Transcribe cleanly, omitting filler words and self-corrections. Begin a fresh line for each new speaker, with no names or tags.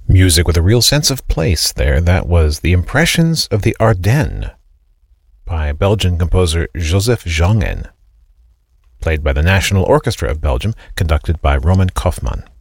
Music with a real sense of place there. That was The Impressions of the Ardennes by Belgian composer Joseph Jongen, played by the National Orchestra of Belgium, conducted by Roman Kaufmann.